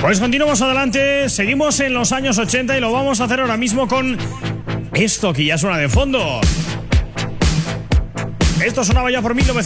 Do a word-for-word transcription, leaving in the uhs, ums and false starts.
Pues continuamos adelante, seguimos en los años ochenta y lo vamos a hacer ahora mismo con esto que ya suena de fondo. Esto sonaba ya por mil novecientos